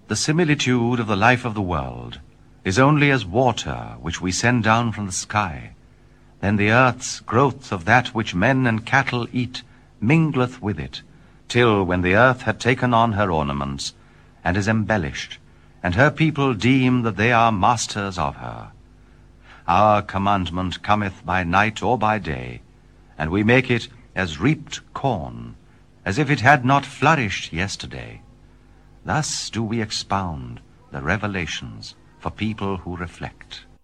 The similitude of the life of the world is only as water which we send down from the sky. Then the earth's growth of that which men and cattle eat mingleth with it, till when the earth had taken on her ornaments, and is embellished, and her people deem that they are masters of her. Our commandment cometh by night or by day, and we make it as reaped corn, as if it had not flourished yesterday. Thus do we expound the revelations for people who reflect.